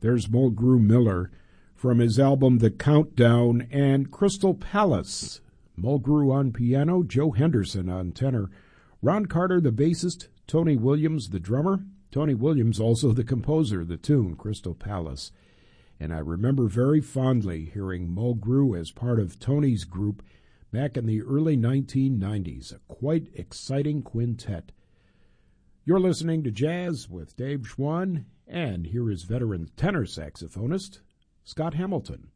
There's Mulgrew Miller from his album The Countdown, and Crystal Palace. Mulgrew on piano, Joe Henderson on tenor, Ron Carter the bassist, Tony Williams the drummer. Tony Williams also the composer of the tune, Crystal Palace. And I remember very fondly hearing Mulgrew as part of Tony's group back in the early 1990s, a quite exciting quintet. You're listening to Jazz with Dave Schwann, and here is veteran tenor saxophonist Scott Hamilton.